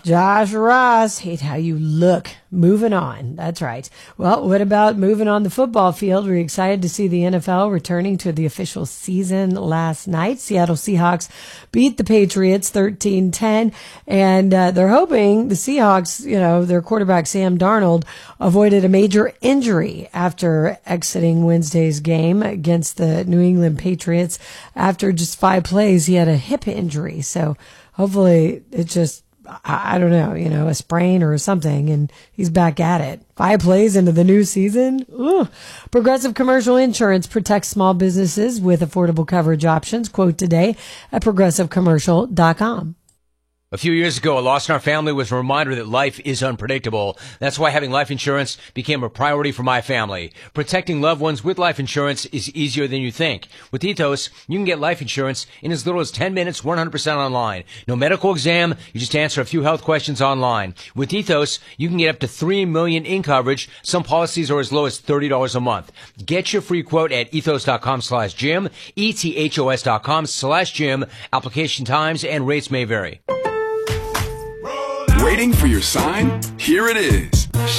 Josh Ross, hate how you look. Moving on. That's right. Well, what about moving on the football field? We're excited to see the NFL returning to the official season last night. Seattle Seahawks beat the Patriots 13-10, and they're hoping the Seahawks, their quarterback Sam Darnold avoided a major injury after exiting Wednesday's game against the New England Patriots. After just 5 plays, he had a hip injury. So hopefully it just, I don't know, a sprain or something, and he's back at it. 5 plays into the new season. Ooh. Progressive Commercial Insurance protects small businesses with affordable coverage options. Quote today at progressivecommercial.com. A few years ago, a loss in our family was a reminder that life is unpredictable. That's why having life insurance became a priority for my family. Protecting loved ones with life insurance is easier than you think. With Ethos, you can get life insurance in as little as 10 minutes, 100% online. No medical exam, you just answer a few health questions online. With Ethos, you can get up to $3 million in coverage. Some policies are as low as $30 a month. Get your free quote at ethos.com/Jim, ethos.com/Jim. Application times and rates may vary. Waiting for your sign? Here it is.